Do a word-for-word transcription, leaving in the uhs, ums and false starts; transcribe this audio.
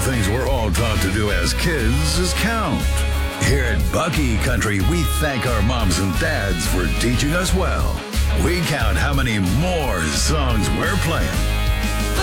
things we're all taught to do as kids is count. Here at Bucky Country, we thank our moms and dads for teaching us well. We count how many more songs we're playing.